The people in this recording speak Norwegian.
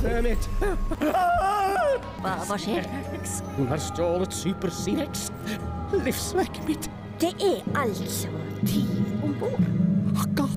Verkledet mitt. Hva skjer? Hun har stjålet Super-Sinex. Livsverket mitt. Det er altså tyv ombord. Akkurat.